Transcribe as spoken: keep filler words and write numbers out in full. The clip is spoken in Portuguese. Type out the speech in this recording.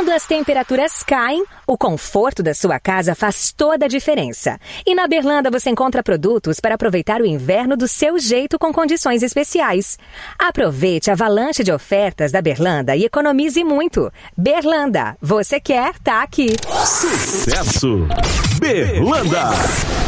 Quando as temperaturas caem, o conforto da sua casa faz toda a diferença. E na Berlanda você encontra produtos para aproveitar o inverno do seu jeito com condições especiais. Aproveite a avalanche de ofertas da Berlanda e economize muito. Berlanda, você quer, tá aqui. Sucesso! Berlanda!